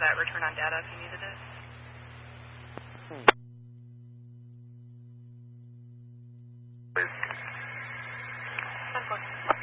that return on data if you needed it. Please.